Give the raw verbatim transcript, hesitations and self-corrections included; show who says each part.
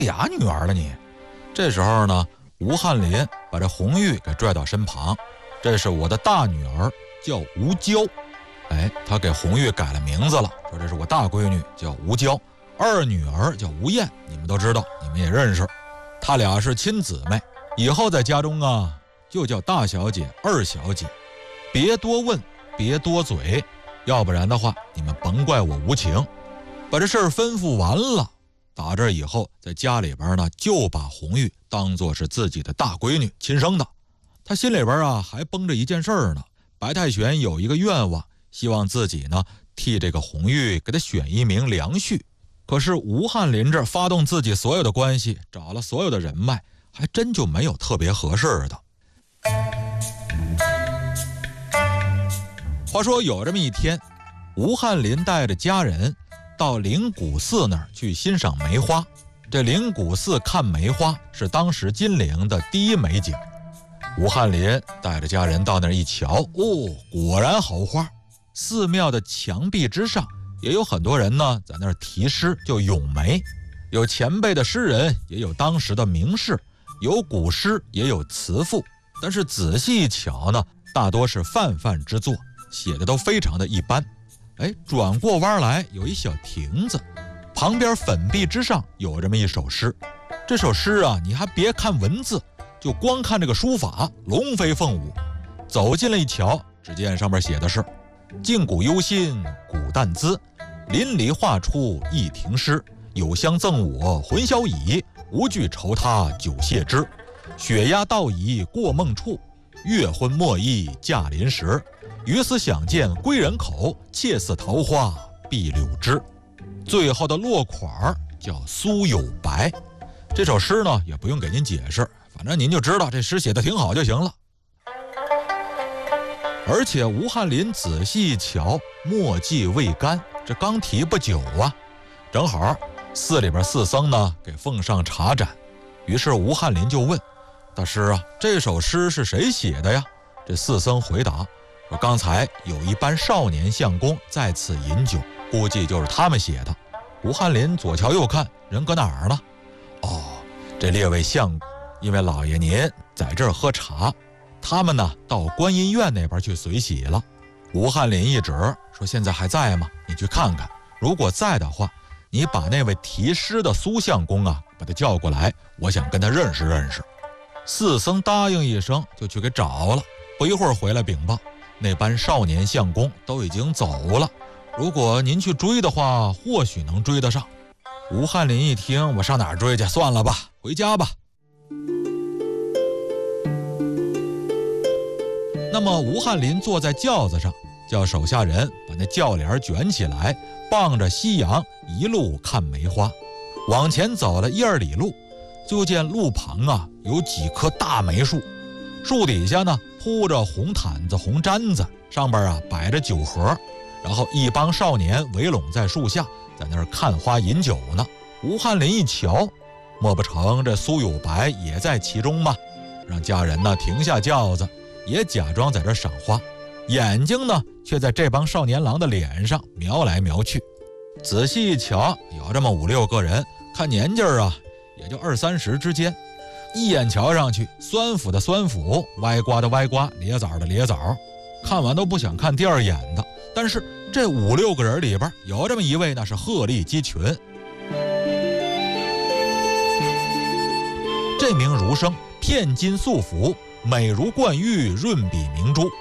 Speaker 1: 俩女儿了你？这时候呢，吴翰林把这红玉给拽到身旁，这是我的大女儿，叫吴娇。哎，他给红玉改了名字了，说这是我大闺女，叫吴娇，二女儿叫吴燕，你们都知道，你们也认识，他俩是亲姊妹，以后在家中啊，就叫大小姐、二小姐，别多问，别多嘴，要不然的话，你们甭怪我无情。把这事儿吩咐完了，打这以后，在家里边呢，就把红玉当作是自己的大闺女，亲生的。他心里边啊，还绷着一件事儿呢。白太玄有一个愿望，希望自己呢，替这个红玉给他选一名良婿。可是吴翰林这发动自己所有的关系，找了所有的人脉，还真就没有特别合适的。话说有这么一天，吴翰林带着家人到灵谷寺那儿去欣赏梅花。这灵谷寺看梅花是当时金陵的第一美景。吴翰林带着家人到那儿一瞧，哦，果然好花。寺庙的墙壁之上也有很多人呢，在那儿题诗，就咏梅。有前辈的诗人，也有当时的名士，有古诗，也有词赋。但是仔细一瞧呢，大多是泛泛之作，写的都非常的一般。哎，转过弯来有一小亭子，旁边粉壁之上有这么一首诗。这首诗啊，你还别看文字，就光看这个书法，龙飞凤舞。走近了一瞧，只见上面写的是：镜古忧心古淡姿，淋漓画出一亭诗。有香赠我魂消矣，无惧愁他久谢之。雪鸦倒倚过梦处，月昏莫忆驾临时。于斯想见归人口，妾似桃花碧柳枝。最后的落款叫苏有白。这首诗呢，也不用给您解释，反正您就知道这诗写的挺好就行了。而且吴翰林仔细一瞧，墨迹未干，这刚提不久啊。正好寺里边寺僧呢给奉上茶盏，于是吴翰林就问：大师啊，这首诗是谁写的呀？这寺僧回答说：刚才有一班少年相公在此饮酒，估计就是他们写的。吴翰林左瞧右看，人搁哪儿呢？哦，这列位相公，因为老爷您在这儿喝茶，他们呢到观音院那边去随喜了。吴翰林一指说：现在还在吗？你去看看，如果在的话，你把那位题诗的苏相公啊把他叫过来，我想跟他认识认识。寺僧答应一声，就去给找了。不一会儿回来禀报，那班少年相公都已经走了，如果您去追的话，或许能追得上。吴翰林一听，我上哪儿追去？算了吧，回家吧。那么吴翰林坐在轿子上，叫手下人把那轿帘卷起来，傍着夕阳一路看梅花。往前走了一二里路，就见路旁啊有几棵大梅树，树底下呢铺着红毯子、红毡子，上边啊摆着酒盒，然后一帮少年围拢在树下，在那儿看花饮酒呢。吴翰林一瞧，莫不成这苏有白也在其中吗？让家人呢停下轿子，也假装在这赏花，眼睛呢却在这帮少年郎的脸上瞄来瞄去。仔细一瞧，有这么五六个人，看年纪啊也就二三十之间，一眼瞧上去，酸腐的酸腐，歪瓜的歪瓜，咧枣的咧枣，看完都不想看第二眼的。但是这五六个人里边有这么一位，那是鹤立鸡群。这名儒生片金素服，美如冠玉，润笔明珠，